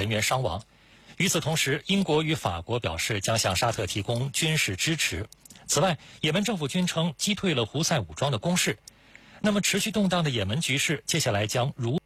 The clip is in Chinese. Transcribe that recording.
人员伤亡。与此同时，英国与法国表示将向沙特提供军事支持。此外，也门政府军称击退了胡塞武装的攻势。那么，持续动荡的也门局势，接下来将如